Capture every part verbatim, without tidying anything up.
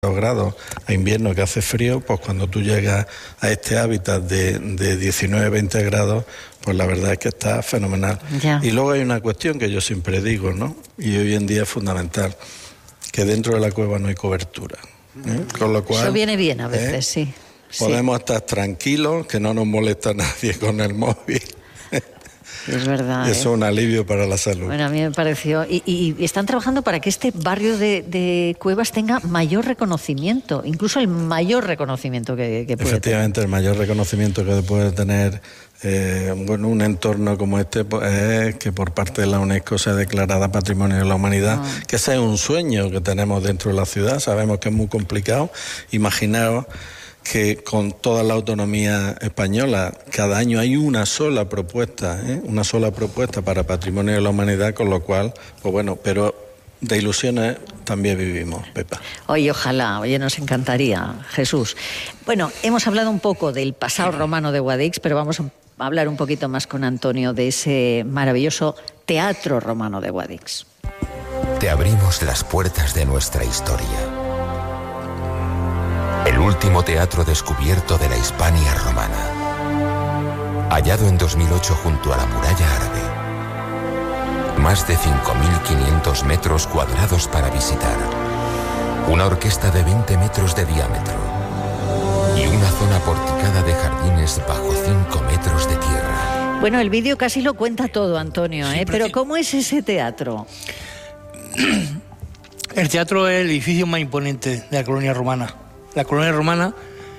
grados a invierno que hace frío, pues cuando tú llegas a este hábitat de, de diecinueve, veinte grados, pues la verdad es que está fenomenal. Ya. Y luego hay una cuestión que yo siempre digo, ¿no? Y hoy en día es fundamental, que dentro de la cueva no hay cobertura, ¿eh? Con lo cual, eso viene bien a veces, ¿eh? sí. Podemos sí. estar tranquilos, que no nos molesta nadie con el móvil. Es verdad. Eso es ¿eh? un alivio para la salud. Bueno, a mí me pareció... Y, y, y están trabajando para que este barrio de, de Cuevas tenga mayor reconocimiento, incluso el mayor reconocimiento que, que puede Efectivamente, tener. el mayor reconocimiento que puede tener eh, bueno, un entorno como este pues, es que por parte de la UNESCO sea declarada Patrimonio de la Humanidad, Ah. que ese es un sueño que tenemos dentro de la ciudad. Sabemos que es muy complicado. Imaginaos que con toda la autonomía española cada año hay una sola propuesta, ¿eh? una sola propuesta para Patrimonio de la Humanidad, con lo cual, pues bueno, pero de ilusiones también vivimos, Pepa. Oye, ojalá, oye, nos encantaría, Jesús. Bueno, hemos hablado un poco del pasado romano de Guadix, pero vamos a hablar un poquito más con Antonio de ese maravilloso teatro romano de Guadix. Te abrimos las puertas de nuestra historia. El último teatro descubierto de la Hispania romana. Hallado en dos mil ocho junto a la muralla árabe. Más de cinco mil quinientos metros cuadrados para visitar. Una orquesta de veinte metros de diámetro. Y una zona porticada de jardines bajo cinco metros de tierra. Bueno, el vídeo casi lo cuenta todo, Antonio, ¿eh? Sí, Pero sí. ¿cómo es ese teatro? El teatro es el edificio más imponente de la colonia romana. La colonia romana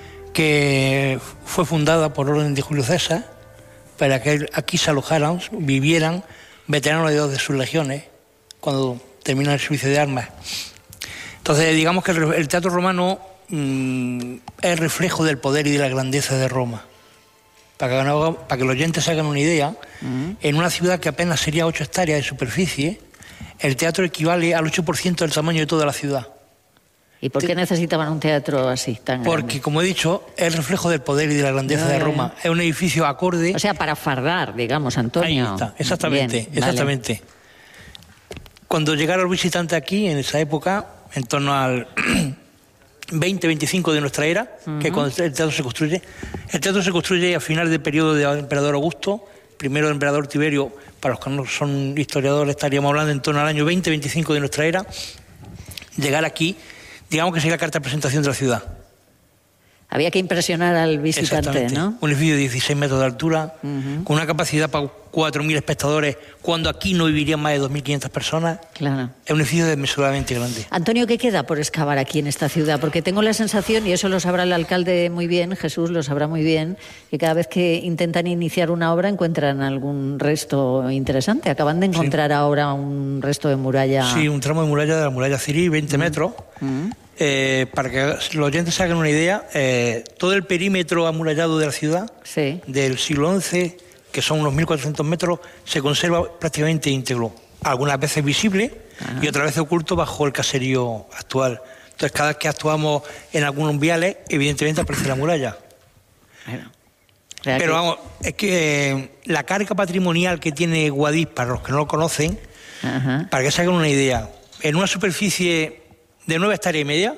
que fue fundada por orden de Julio César para que aquí se alojaran, vivieran veteranos de dos de sus legiones cuando termina el servicio de armas. Entonces, digamos que el, el teatro romano mmm, es reflejo del poder y de la grandeza de Roma. Para que, no, para que los oyentes se hagan una idea, uh-huh. en una ciudad que apenas sería ocho hectáreas de superficie, el teatro equivale al ocho por ciento del tamaño de toda la ciudad. ¿Y por qué necesitaban un teatro así tan Porque, grande? como he dicho, es el reflejo del poder y de la grandeza Ah, de Roma. Es un edificio acorde... O sea, para fardar, digamos, Antonio. Ahí está, exactamente, Bien, exactamente. Vale. Cuando llegaron los visitantes aquí, en esa época, en torno al veinte veinticinco de nuestra era, uh-huh. que es cuando el teatro se construye, el teatro se construye a final del periodo del emperador Augusto, primero del emperador Tiberio, para los que no son historiadores, estaríamos hablando en torno al año veinte veinticinco de nuestra era, llegar aquí... digamos que sería la carta de presentación de la ciudad. Había que impresionar al visitante, ¿no? Un edificio de dieciséis metros de altura, uh-huh. con una capacidad para cuatro mil espectadores, cuando aquí no vivirían más de dos mil quinientas personas. Claro. Es un edificio desmesuradamente grande. Antonio, ¿qué queda por excavar aquí en esta ciudad? Porque tengo la sensación, y eso lo sabrá el alcalde muy bien, Jesús lo sabrá muy bien, que cada vez que intentan iniciar una obra encuentran algún resto interesante. Acaban de encontrar sí. ahora un resto de muralla... Sí, un tramo de muralla de la muralla Cirí, veinte uh-huh. metros. Uh-huh. Eh, para que los oyentes se hagan una idea, eh, todo el perímetro amurallado de la ciudad sí. del siglo once, que son unos mil cuatrocientos metros, se conserva prácticamente íntegro. Algunas veces visible Ajá. y otras veces oculto bajo el caserío actual. Entonces, cada vez que actuamos en algunos viales, evidentemente aparece la muralla. Bueno, Pero que... vamos, es que eh, la carga patrimonial que tiene Guadix, para los que no lo conocen, Ajá. para que se hagan una idea, en una superficie de nueve hectáreas y media,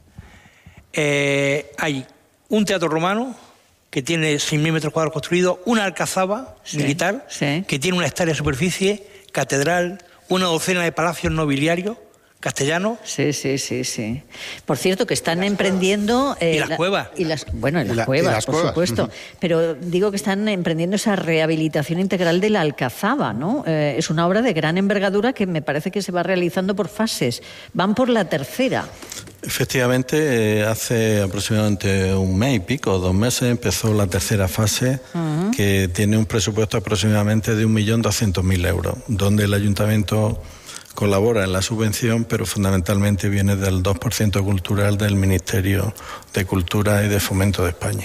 eh, hay un teatro romano que tiene seis mil metros cuadrados construidos, una alcazaba sí, militar sí. que tiene una hectárea de superficie, catedral, una docena de palacios nobiliarios castellanos. Sí, sí, sí, sí. Por cierto, que están emprendiendo... Eh, y las la, cuevas. Y las, bueno, en las la, cuevas, las por cuevas. supuesto. Uh-huh. Pero digo que están emprendiendo esa rehabilitación integral de la Alcazaba, ¿no? Eh, es una obra de gran envergadura que me parece que se va realizando por fases. Van por la tercera. Efectivamente, eh, hace aproximadamente un mes y pico, dos meses, empezó la tercera fase, uh-huh. que tiene un presupuesto aproximadamente de un millón doscientos mil euros, donde el ayuntamiento colabora en la subvención, pero fundamentalmente viene del dos por ciento cultural del Ministerio de Cultura y de Fomento de España.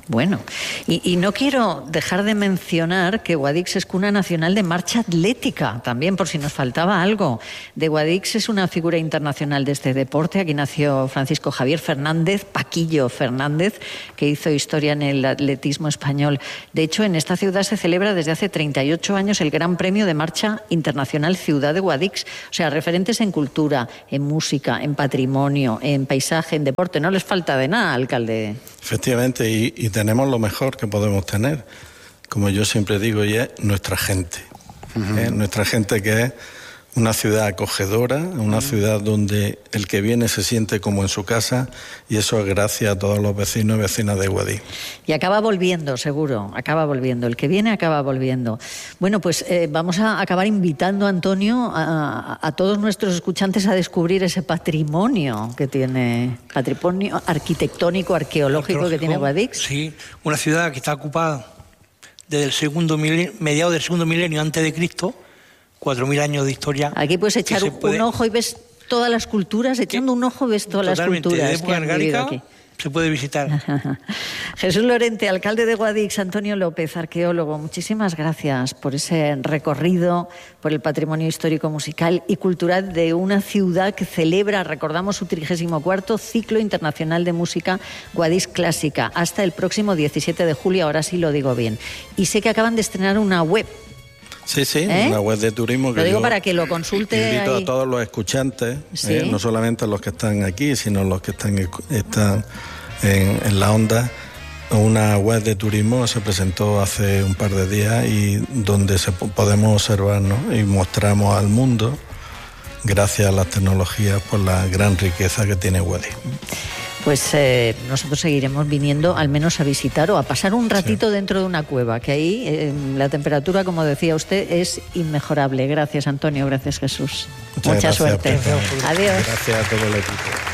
Bueno, y, y no quiero dejar de mencionar que Guadix es cuna nacional de marcha atlética, también por si nos faltaba algo. De Guadix es una figura internacional de este deporte. Aquí nació Francisco Javier Fernández, Paquillo Fernández, que hizo historia en el atletismo español. De hecho, en esta ciudad se celebra desde hace treinta y ocho años el Gran Premio de Marcha Internacional Ciudad de Guadix. O sea, referentes en cultura, en música, en patrimonio, en paisaje, en deporte. No les falta de nada, alcalde. Efectivamente, y, y tenemos lo mejor que podemos tener, como yo siempre digo, y es nuestra gente. Uh-huh. ¿eh? Nuestra gente, que es una ciudad acogedora, una uh-huh. ciudad donde el que viene se siente como en su casa, y eso es gracias a todos los vecinos y vecinas de Guadix. Y acaba volviendo, seguro, acaba volviendo. El que viene acaba volviendo. Bueno, pues eh, vamos a acabar invitando, Antonio, a, a todos nuestros escuchantes a descubrir ese patrimonio que tiene, patrimonio arquitectónico, arqueológico que tiene Guadix. Sí, una ciudad que está ocupada desde el segundo milenio, mediados del segundo milenio antes de Cristo, cuatro mil años de historia. Aquí puedes echar un puede... ojo y ves todas las culturas, echando un ojo ves todas Totalmente, las culturas de época que han vivido aquí. Se puede visitar. Jesús Lorente, alcalde de Guadix, Antonio López, arqueólogo, muchísimas gracias por ese recorrido por el patrimonio histórico, musical y cultural de una ciudad que celebra, recordamos, su trigésimo cuarto ciclo internacional de música Guadix Clásica hasta el próximo diecisiete de julio, ahora sí lo digo bien. Y sé que acaban de estrenar una web. Sí, sí, ¿Eh? una web de turismo que lo digo yo para que lo consulte. Invito ahí. a todos los escuchantes, ¿Sí? eh, no solamente los que están aquí, sino los que están, están en, en la onda. Una web de turismo se presentó hace un par de días y donde se, podemos observar, ¿no? Y mostramos al mundo, gracias a las tecnologías, por la gran riqueza que tiene Guadix. Pues eh, nosotros seguiremos viniendo al menos a visitar o a pasar un ratito sí. dentro de una cueva, que ahí eh, la temperatura, como decía usted, es inmejorable. Gracias, Antonio. Gracias, Jesús. Muchas Mucha gracias, suerte. Pepe. Adiós. Gracias a todo el equipo.